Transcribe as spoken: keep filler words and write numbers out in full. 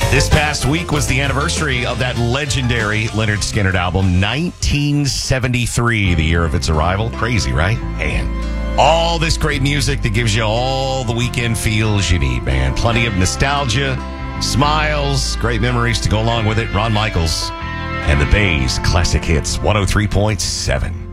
This past week was the anniversary of that legendary Lynyrd Skynyrd album, nineteen seventy-three, the year of its arrival. Crazy, right? Man, all this great music that gives you all the weekend feels you need, man. Plenty of nostalgia, smiles, great memories to go along with it. Ron Michaels and the Bay's Classic Hits, one oh three point seven.